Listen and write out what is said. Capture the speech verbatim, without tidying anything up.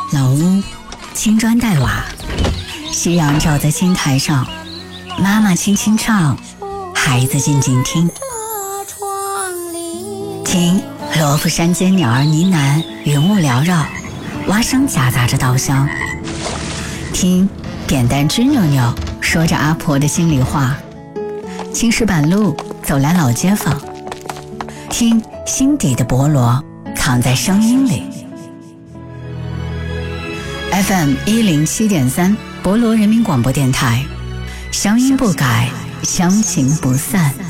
老屋，青砖黛瓦，夕阳照在青苔上，妈妈轻轻唱，孩子静静听。听罗浮山间鸟儿呢喃，云雾缭绕，蛙声夹杂着稻香。听扁担吱扭扭，说着阿婆的心里话。青石板路走来老街坊，听心底的菠萝藏在声音里。F M 一零七点三，博罗人民广播电台，乡音不改，乡情不散。